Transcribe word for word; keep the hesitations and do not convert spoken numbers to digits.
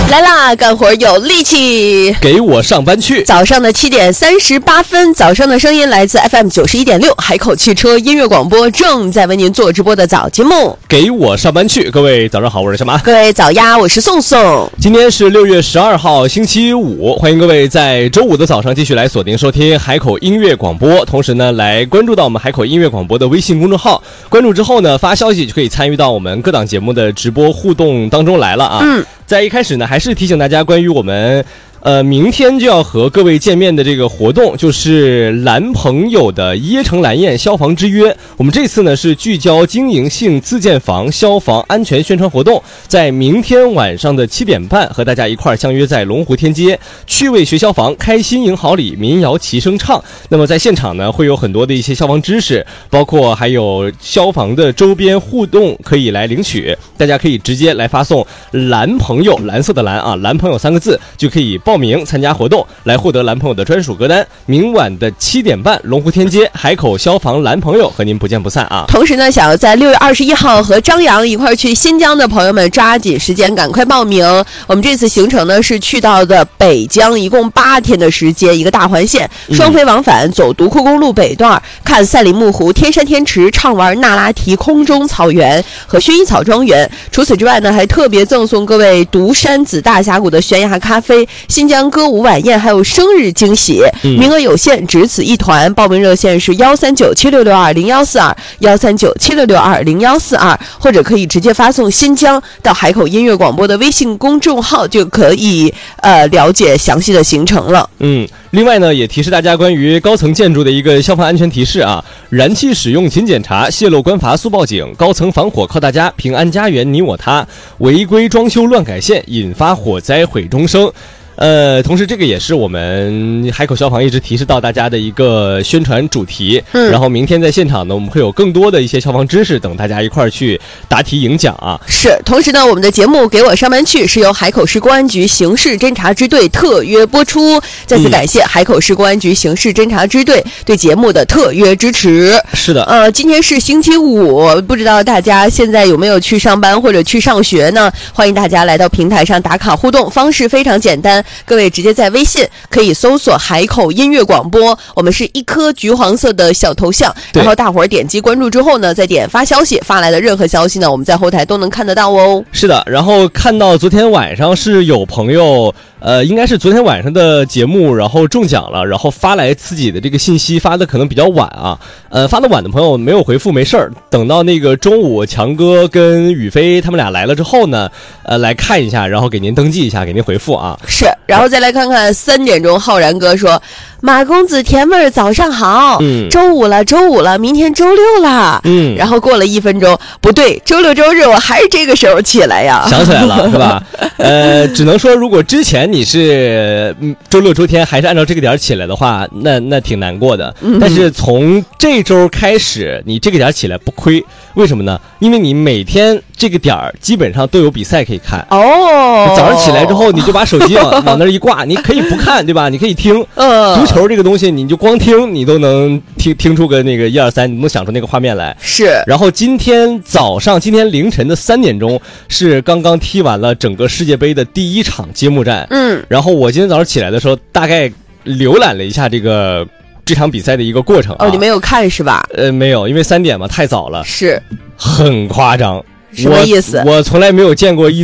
来啦，干活有力气， 给我上班去。 早上的七点三十八分，早上的声音来自 F M 九十一点六海口汽车音乐广播，正在为您做直播的早节目。 给我上班去，各位早上好，我是小马。 各位早呀，我是宋宋。 今天是六月十二号，星期五，欢迎各位在周五的早上继续来锁定收听海口音乐广播，同时呢，来关注到我们海口音乐广播的微信公众号。关注之后呢，发消息就可以参与到我们各档节目的直播互动当中来了啊。嗯。在一开始呢，还是提醒大家关于我们呃明天就要和各位见面的这个活动，就是蓝朋友的椰城蓝焰消防之约。我们这次呢是聚焦经营性自建房消防安全宣传活动，在明天晚上的七点半和大家一块儿相约在龙湖天街，趣味学消防，开心迎好礼，民谣齐声唱。那么在现场呢会有很多的一些消防知识，包括还有消防的周边互动可以来领取，大家可以直接来发送蓝朋友，蓝色的蓝啊，蓝朋友三个字就可以报名参加活动，来获得蓝朋友的专属歌单。明晚的七点半，龙湖天街海口消防蓝朋友和您不见不散啊！ 同时呢，想要在六月二十一号和张扬一块去新疆的朋友们，抓紧时间，赶快报名。我们这次行程呢是去到的北疆，一共八天的时间，一个大环线，双飞往返，走独库公路北段，看赛里木湖、天山天池，畅玩那拉提空中草原和薰衣草庄园。除此之外呢，还特别赠送各位独山子大峡谷的悬崖咖啡、新疆歌舞晚宴，还有生日惊喜，名额有限，只此一团。报名热线是幺三九七六六二零幺四二，幺三九七六六二零幺四二，或者可以直接发送新疆到海口音乐广播的微信公众号，就可以呃了解详细的行程了。 嗯，另外呢，也提示大家关于高层建筑的一个消防安全提示啊，燃气使用勤检查，泄漏关阀速报警，高层防火靠大家，平安家园你我他，违规装修乱改线，引发火灾毁终生。呃，同时这个也是我们海口消防一直提示到大家的一个宣传主题。嗯，然后明天在现场呢，我们会有更多的一些消防知识等大家一块儿去答题赢奖啊。 是，同时呢，我们的节目给我上班去是由海口市公安局刑事侦查支队特约播出，再次感谢海口市公安局刑事侦查支队对节目的特约支持。 是的， 呃，今天是星期五，不知道大家现在有没有去上班或者去上学呢？欢迎大家来到平台上打卡互动，方式非常简单。各位直接在微信可以搜索海口音乐广播，我们是一颗橘黄色的小头像，然后大伙儿点击关注之后呢，再点发消息，发来的任何消息呢，我们在后台都能看得到哦。 是的，然后看到昨天晚上是有朋友呃，应该是昨天晚上的节目，然后中奖了，然后发来自己的这个信息，发的可能比较晚啊，呃，发的晚的朋友没有回复没事儿，等到那个中午强哥跟宇飞他们俩来了之后呢，呃，来看一下，然后给您登记一下，给您回复啊。 是，然后再来看看三点钟，浩然哥说：“马公子甜妹儿早上好，嗯，周五了，周五了，明天周六了，嗯。”然后过了一分钟，不对，周六周日我还是这个时候起来呀， 想起来了是吧？呃，只能说如果之前你是嗯周六周天还是按照这个点起来的话，那那挺难过的。嗯、但是从这周开始，你这个点起来不亏，为什么呢？因为你每天这个点基本上都有比赛可以看哦。早上起来之后，你就把手机往往那一挂，你可以不看，对吧？你可以听。嗯，足球这个东西，你就光听，你都能听听出个那个一二三，你能想出那个画面来。 是。然后今天早上，今天凌晨的三点钟是刚刚踢完了整个世界杯的第一场揭幕战。嗯。然后我今天早上起来的时候，大概浏览了一下这个这场比赛的一个过程、啊。 哦，你没有看是吧？ 呃，没有，因为三点嘛，太早了。 是。 很夸张。 什么意思？ 我我从来没有见过一